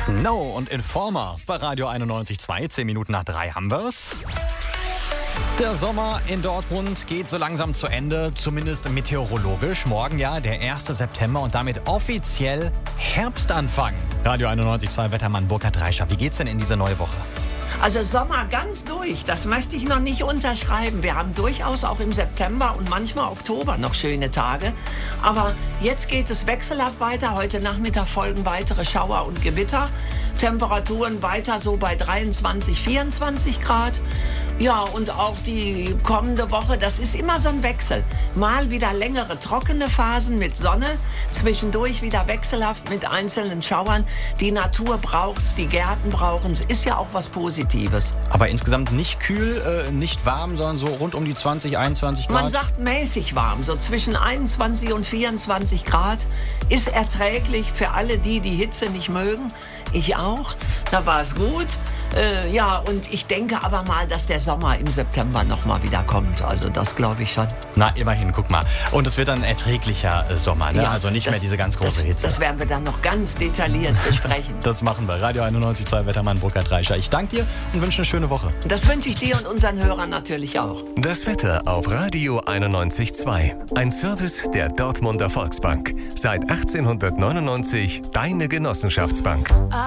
Snow und Informer bei Radio 91.2. 10 Minuten nach 3 haben wir's. Der Sommer in Dortmund geht so langsam zu Ende, zumindest meteorologisch. Morgen ja der 1. September und damit offiziell Herbstanfang. Radio 91.2 Wettermann Burkhard Reischer. Wie geht's denn in diese neue Woche? Also Sommer ganz durch, das möchte ich noch nicht unterschreiben. Wir haben durchaus auch im September und manchmal Oktober noch schöne Tage. Aber jetzt geht es wechselhaft weiter. Heute Nachmittag folgen weitere Schauer und Gewitter. Temperaturen weiter so bei 23, 24 Grad. Ja, und auch die kommende Woche, das ist immer so ein Wechsel. Mal wieder längere trockene Phasen mit Sonne, zwischendurch wieder wechselhaft mit einzelnen Schauern. Die Natur braucht's, die Gärten brauchen's, ist ja auch was Positives. Aber insgesamt nicht kühl, nicht warm, sondern so rund um die 20, 21 Grad? Man sagt mäßig warm, so zwischen 21 und 24 Grad. Ist erträglich für alle die Hitze nicht mögen. Ich auch, da war es gut. Ja, und ich denke aber mal, dass der Sommer im September nochmal wieder kommt. Also das glaube ich schon. Na, immerhin, guck mal. Und es wird dann ein erträglicher Sommer, ne? Ja, also nicht mehr diese ganz große Hitze. Das werden wir dann noch ganz detailliert besprechen. Das machen wir. Radio 91.2 Wettermann Burkhard Reischer. Ich danke dir und wünsche eine schöne Woche. Das wünsche ich dir und unseren Hörern natürlich auch. Das Wetter auf Radio 91.2. Ein Service der Dortmunder Volksbank. Seit 1899 deine Genossenschaftsbank.